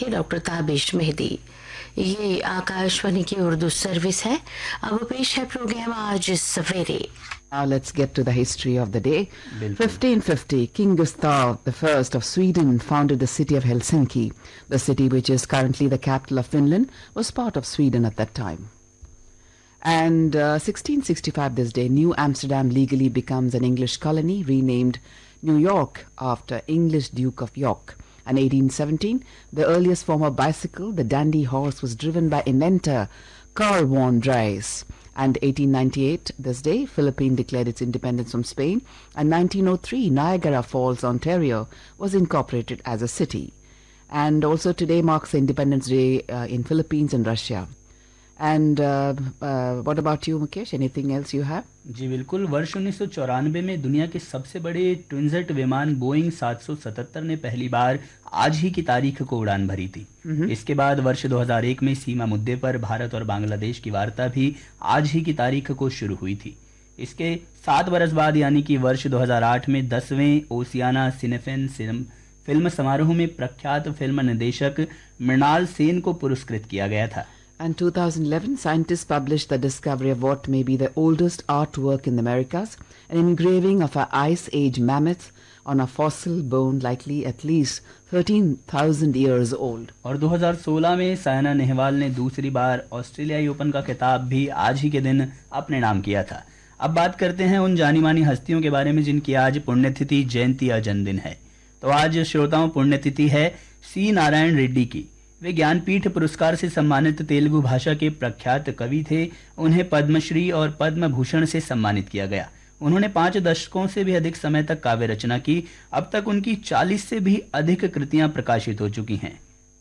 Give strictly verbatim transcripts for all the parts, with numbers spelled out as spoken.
लिखी डॉक्टर ताबिश मेहदी। ये आकाशवाणी की उर्दू सर्विस है। अब पेश है प्रोग्राम आज सवेरे। Now let's get to the history of the day. fifteen fifty, King Gustav the First of Sweden founded the city of Helsinki. The city, which is currently the capital of Finland, was part of Sweden at that time. And uh, sixteen sixty-five this day, New Amsterdam legally becomes an English colony, renamed New York after English Duke of York. And eighteen seventeen, the earliest form of bicycle, the dandy horse, was driven by inventor Carl von Drais. And eighteen ninety-eight, this day, Philippines declared its independence from Spain. And nineteen oh three, Niagara Falls, Ontario, was incorporated as a city. And also today marks the Independence Day uh, in Philippines and Russia. And uh, uh, what about you, Mukesh? Anything else you have? जी बिल्कुल। वर्ष उन्नीस सौ चौरानवे में दुनिया के सबसे बड़े ट्विनजेट विमान बोइंग सात सौ सतहत्तर ने पहली बार आज ही की तारीख को उड़ान भरी थी। इसके बाद वर्ष दो हज़ार एक में सीमा मुद्दे पर भारत और बांग्लादेश की वार्ता भी आज ही की तारीख को शुरू हुई थी। इसके सात बरस बाद यानी कि वर्ष दो हज़ार आठ में दसवें ओसियाना सिनेफेन फिल्म समारोह में प्रख्यात फिल्म निर्देशक मृणाल सेन को पुरस्कृत किया गया था। And two thousand eleven, scientists published the discovery of what may be the oldest artwork in the Americas, an engraving of an Ice Age mammoth on a fossil bone likely at least thirteen thousand years old. और दो हज़ार सोलह में साइना नेहवाल ने दूसरी बार ऑस्ट्रेलियाई open का खिताब भी आज ही के दिन अपने नाम किया था। अब बात करते हैं उन जानी मानी हस्तियों के बारे में जिनकी आज पुण्यतिथि, जयंती या जन्मदिन है। तो आज श्रोताओं पुण्यतिथि है सी नारायण रेड्डी की। वे ज्ञानपीठ पुरस्कार से सम्मानित तेलुगु भाषा के प्रख्यात कवि थे। उन्हें पद्मश्री और पद्म भूषण से सम्मानित किया गया। उन्होंने पांच दशकों से भी अधिक समय तक काव्य रचना की। अब तक उनकी चालीस से भी अधिक कृतियां प्रकाशित हो चुकी हैं।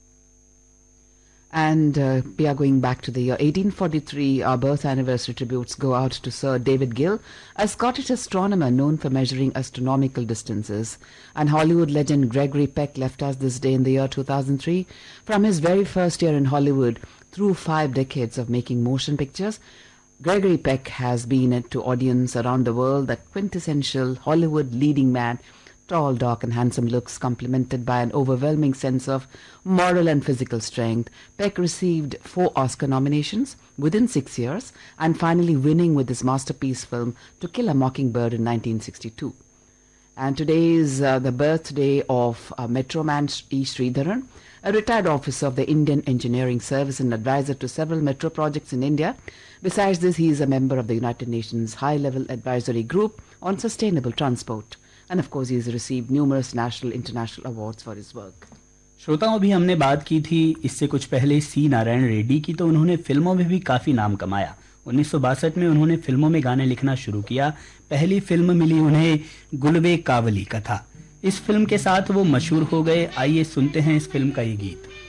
And uh, we are going back to the year eighteen forty-three. Our birth anniversary tributes go out to Sir David Gill, a Scottish astronomer known for measuring astronomical distances. And Hollywood legend Gregory Peck left us this day in the year two thousand three. From his very first year in Hollywood, through five decades of making motion pictures, Gregory Peck has been to audience around the world that quintessential Hollywood leading man, tall, dark and handsome looks complemented by an overwhelming sense of moral and physical strength. Peck received four Oscar nominations within six years and finally winning with his masterpiece film To Kill a Mockingbird in nineteen sixty-two. And today is uh, the birthday of uh, Metroman E. Sridharan, a retired officer of the Indian Engineering Service and advisor to several metro projects in India. Besides this, he is a member of the United Nations High-Level Advisory Group on Sustainable Transport. And of course, he has received numerous national, international awards for his work. श्रोताओं, भी हमने बात की थी इससे कुछ पहले सी नारायण रेड्डी की, तो उन्होंने फिल्मों में भी काफी नाम कमाया। उन्नीस सौ बासठ में उन्होंने फिल्मों में गाने लिखना शुरू किया। पहली फिल्म मिली उन्हें गुलवे कावली कथा। इस फिल्म के साथ वो मशहूर हो गए। आइए सुनते हैं इस फिल्म का ये गीत।